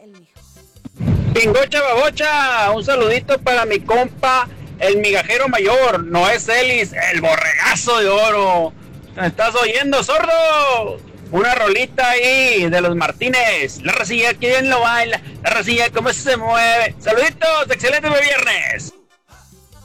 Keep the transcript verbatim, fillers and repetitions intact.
Pingocha babocha, un saludito para mi compa, el migajero mayor, Noé Celis, el borregazo de oro. ¿Me estás oyendo, sordo? Una rolita ahí de los Martínez. La racilla, ¿quién lo baila? La racilla, ¿cómo se mueve? Saluditos, excelente viernes.